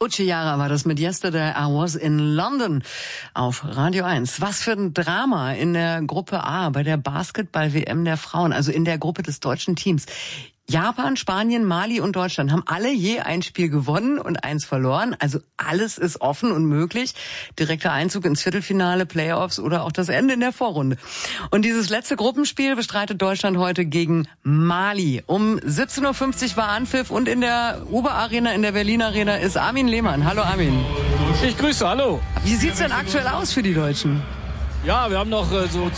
Uchiara war das mit Yesterday I Was in London auf Radio 1. Was für ein Drama in der Gruppe A bei der Basketball-WM der Frauen, also in der Gruppe des deutschen Teams. Japan, Spanien, Mali und Deutschland haben alle je ein Spiel gewonnen und eins verloren. Also alles ist offen und möglich. Direkter Einzug ins Viertelfinale, Playoffs oder auch das Ende in der Vorrunde. Und dieses letzte Gruppenspiel bestreitet Deutschland heute gegen Mali. Um 17.50 Uhr war Anpfiff und in der Uber-Arena, in der Berlin Arena ist Armin Lehmann. Hallo Armin. Ich grüße, hallo. Wie sieht's denn aktuell aus für die Deutschen? Ja, wir haben noch so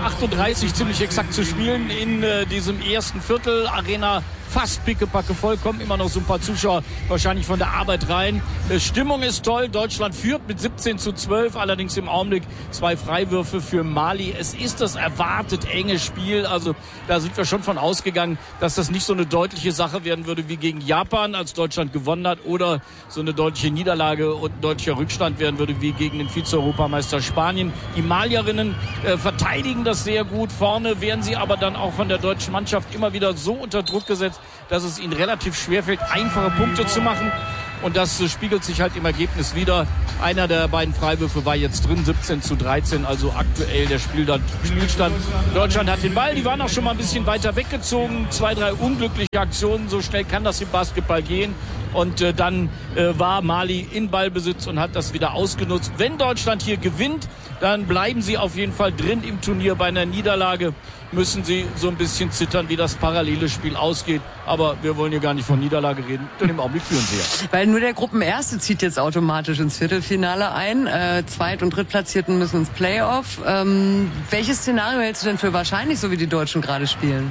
2:38 ziemlich exakt zu spielen in diesem ersten Viertel. Arena fast pickepacke voll, kommen immer noch so ein paar Zuschauer wahrscheinlich von der Arbeit rein. Stimmung ist toll, Deutschland führt mit 17:12, allerdings im Augenblick 2 Freiwürfe für Mali. Es ist das erwartet enge Spiel, also da sind wir schon von ausgegangen, dass das nicht so eine deutliche Sache werden würde wie gegen Japan, als Deutschland gewonnen hat, oder so eine deutliche Niederlage und ein deutlicher Rückstand werden würde wie gegen den Vize-Europameister Spanien. Die Malierinnen verteidigen das sehr gut, vorne werden sie aber dann auch von der deutschen Mannschaft immer wieder so unter Druck gesetzt, dass es ihnen relativ schwerfällt, einfache Punkte zu machen. Und das spiegelt sich halt im Ergebnis wieder. Einer der beiden Freiwürfe war jetzt drin, 17:13, also aktuell der Spielstand. Deutschland hat den Ball, die waren auch schon mal ein bisschen weiter weggezogen. 2, 3 unglückliche Aktionen, so schnell kann das im Basketball gehen. Und dann war Mali in Ballbesitz und hat das wieder ausgenutzt. Wenn Deutschland hier gewinnt, dann bleiben sie auf jeden Fall drin im Turnier. Bei einer Niederlage müssen sie so ein bisschen zittern, wie das parallele Spiel ausgeht. Aber wir wollen hier gar nicht von Niederlage reden, denn im Augenblick führen sie ja. Weil nur der Gruppenerste zieht jetzt automatisch ins Viertelfinale ein. Zweit- und Drittplatzierten müssen ins Playoff. Welches Szenario hältst du denn für wahrscheinlich, so wie die Deutschen gerade spielen?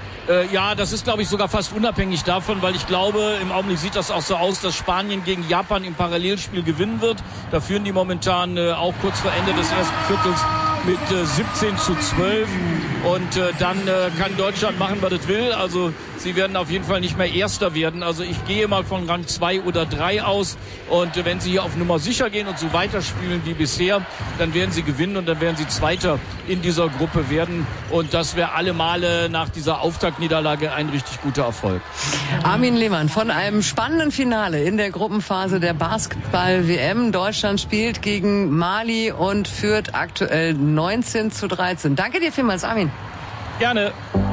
Ja, das ist, glaube ich, sogar fast unabhängig davon, weil ich glaube, im Augenblick sieht das auch so aus, dass Spanien gegen Japan im Parallelspiel gewinnen wird. Da führen die momentan auch kurz vor Ende des ersten Viertels mit 17:12. Und dann kann Deutschland machen, was es will. Also sie werden auf jeden Fall nicht mehr Erster werden. Also ich gehe mal von Rang 2 oder 3 aus. Und wenn sie hier auf Nummer sicher gehen und so weiterspielen wie bisher, dann werden sie gewinnen und dann werden sie Zweiter in dieser Gruppe werden. Und das wäre alle Male nach dieser Auftaktniederlage ein richtig guter Erfolg. Armin Lehmann von einem spannenden Finale in der Gruppenphase der Basketball-WM. Deutschland spielt gegen Mali und führt aktuell 19:13. Danke dir vielmals, Armin. Gerne.